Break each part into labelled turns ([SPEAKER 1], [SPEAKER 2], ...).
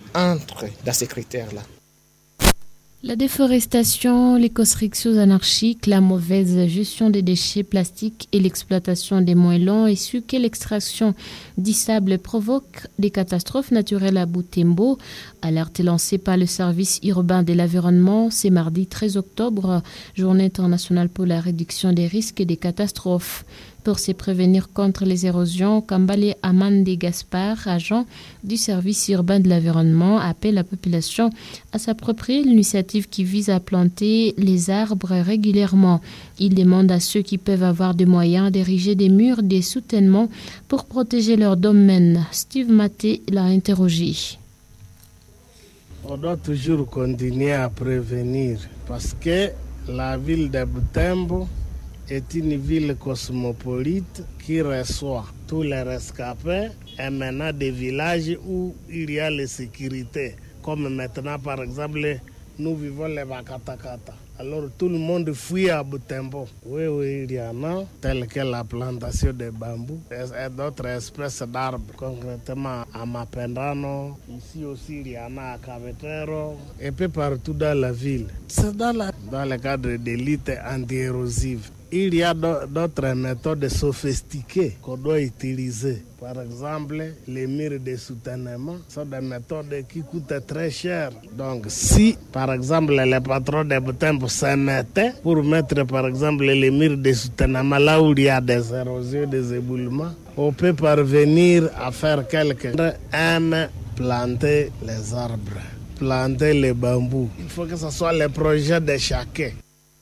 [SPEAKER 1] entre dans ces critères-là.
[SPEAKER 2] La déforestation, les constructions anarchiques, la mauvaise gestion des déchets plastiques et l'exploitation des moellons issus que l'extraction du sable provoquent des catastrophes naturelles à Butembo. Alerte lancée par le service urbain de l'environnement, c'est mardi 13 octobre, journée internationale pour la réduction des risques et des catastrophes. Pour se prévenir contre les érosions, Kambale Amande Gaspard, agent du service urbain de l'environnement, appelle la population à s'approprier l'initiative qui vise à planter les arbres régulièrement. Il demande à ceux qui peuvent avoir des moyens d'ériger des murs, des soutènements pour protéger leur domaine. Steve Maté l'a interrogé.
[SPEAKER 3] On doit toujours continuer à prévenir parce que la ville de Butembo est une ville cosmopolite qui reçoit tous les rescapés et maintenant des villages où il y a la sécurité. Comme maintenant, par exemple, nous vivons les Bakatakata. Alors tout le monde fuit à Butembo. Oui, il y en a, telles que la plantation de bambou et d'autres espèces d'arbres, concrètement à Mapendano. Ici aussi, il y en a à Cavetero, et peu partout dans la ville. C'est dans le cadre de lutte anti-érosive. Il y a d'autres méthodes sophistiquées qu'on doit utiliser. Par exemple, les murs de soutènement sont des méthodes qui coûtent très cher. Donc, si, par exemple, les patrons de Butembo se mettaient pour mettre, par exemple, les murs de soutènement là où il y a des érosions, des éboulements, on peut parvenir à faire quelque chose. Aime planter les arbres, planter les bambous. Il faut que ce soit le projet de chacun.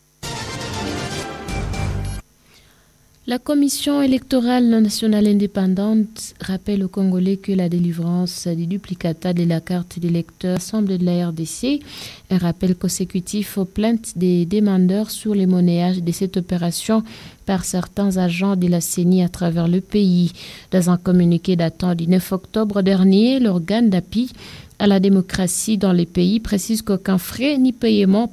[SPEAKER 2] La Commission électorale nationale indépendante rappelle aux Congolais que la délivrance du duplicata de la carte d'électeur semble de la RDC. Un rappel consécutif aux plaintes des demandeurs sur les monnayages de cette opération par certains agents de la CENI à travers le pays. Dans un communiqué datant du 9 octobre dernier, l'organe d'appui à la démocratie dans les pays précise qu'aucun frais ni paiement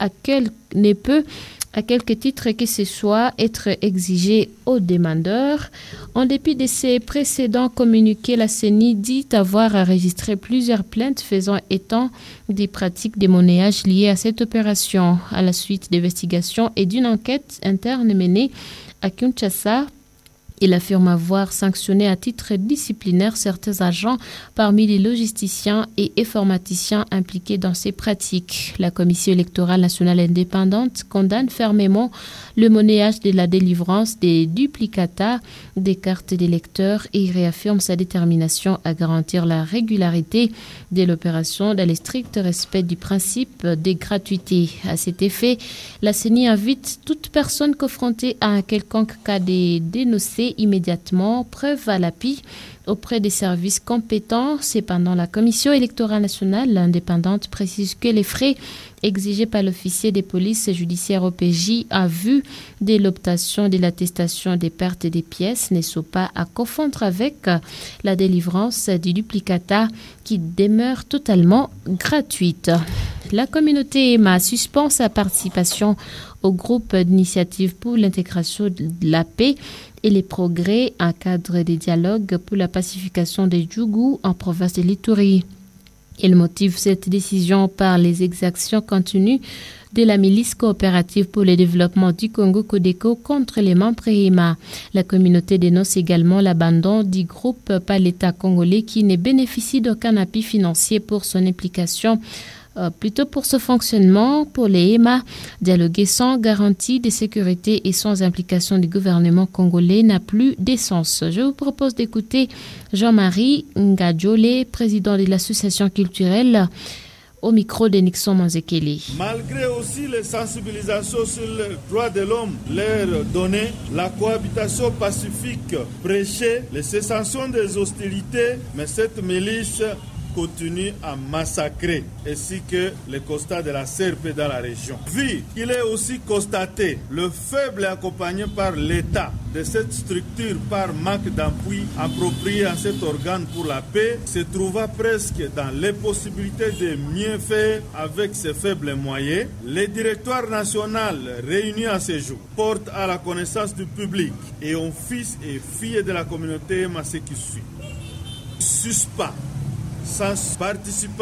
[SPEAKER 2] ne peut à quelque titre que ce soit être exigé aux demandeurs. En dépit de ces précédents communiqués, la CENI dit avoir enregistré plusieurs plaintes faisant état des pratiques de monnayage liées à cette opération. À la suite d'investigations et d'une enquête interne menée à Kinshasa, il affirme avoir sanctionné à titre disciplinaire certains agents parmi les logisticiens et informaticiens impliqués dans ces pratiques. La Commission électorale nationale indépendante condamne fermement le monnayage de la délivrance des duplicata des cartes d'électeurs et réaffirme sa détermination à garantir la régularité de l'opération dans le strict respect du principe de gratuité. À cet effet, la CENI invite toute personne confrontée à un quelconque cas de dénoncer immédiatement, preuve à l'appui auprès des services compétents. Cependant, la Commission électorale nationale indépendante précise que les frais exigés par l'officier des polices judiciaires OPJ à vue de l'obtention de l'attestation des pertes des pièces ne sont pas à confondre avec la délivrance du duplicata qui demeure totalement gratuite. La communauté EMA suspend sa participation au groupe d'initiative pour l'intégration de la paix et les progrès, un cadre de dialogue pour la pacification des Djougou en province de l'Ituri. Il motive cette décision par les exactions continues de la milice coopérative pour le développement du Congo Codeco contre les membres EMA. La communauté dénonce également l'abandon du groupe par l'État congolais qui ne bénéficie d'aucun appui financier pour son implication. Plutôt pour ce fonctionnement, pour les EMA, dialoguer sans garantie de sécurité et sans implication du gouvernement congolais n'a plus d'essence. Je vous propose d'écouter Jean-Marie Ngadjole, président de l'association culturelle, au micro de Nixon Manzekele.
[SPEAKER 4] Malgré aussi les sensibilisations sur les droits de l'homme, leur donner, la cohabitation pacifique prêchée, les cessations des hostilités, mais cette milice continue à massacrer, ainsi que les constats de la CRP dans la région. Vu qu'il est aussi constaté le faible accompagné par l'État de cette structure par manque d'appui approprié à cet organe pour la paix, se trouva presque dans les possibilités de mieux faire avec ces faibles moyens. Les directoires national réunis à ce jour portent à la connaissance du public et aux fils et filles de la communauté ce qui suit. Suspend sans participer